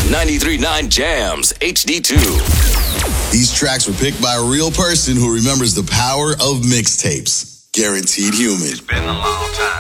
93.9 Jams HD2. These tracks were picked by a real person who remembers the power of mixtapes. Guaranteed Human. It's been a long time.